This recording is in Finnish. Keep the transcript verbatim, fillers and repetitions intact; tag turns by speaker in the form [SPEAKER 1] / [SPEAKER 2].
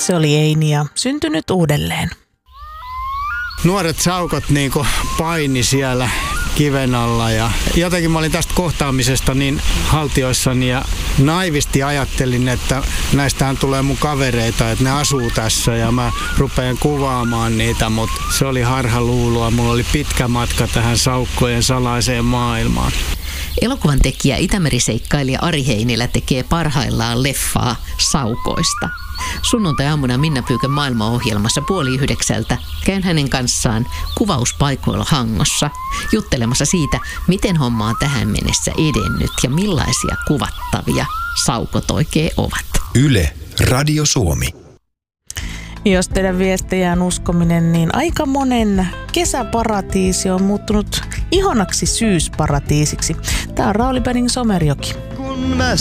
[SPEAKER 1] Se oli Eini ja syntynyt uudelleen.
[SPEAKER 2] Nuoret saukot niin kuin paini siellä kiven alla ja jotenkin mä olin tästä kohtaamisesta niin haltioissani ja naivisti ajattelin, että näistähän tulee mun kavereita, että ne asuu tässä ja mä rupean kuvaamaan niitä, mutta se oli harhaluuloa. Mulla oli pitkä matka tähän saukkojen salaiseen maailmaan.
[SPEAKER 3] Elokuvan tekijä Itämeri-seikkailija Ari Heinilä tekee parhaillaan leffaa saukoista. Sunnuntai-aamuna Minna Pyykön maailmaohjelmassa puoli yhdeksältä käyn hänen kanssaan kuvauspaikoilla Hangossa juttelemassa siitä, miten homma on tähän mennessä edennyt ja millaisia kuvattavia saukot oikein ovat.
[SPEAKER 4] Yle, Radio Suomi.
[SPEAKER 1] Jos teidän viestejään uskominen, niin aika monen kesäparatiisi on muuttunut ihonaksi syysparatiisiksi. Tämä on Rauli Benning Somerjoki.